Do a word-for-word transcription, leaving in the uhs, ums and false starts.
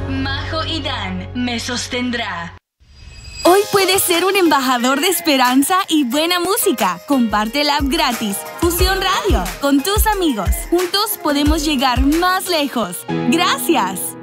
Majo y Dan me sostendrá. Hoy puedes ser un embajador de esperanza y buena música. Comparte la app gratis Fusión Radio con tus amigos. Juntos podemos llegar más lejos. ¡Gracias!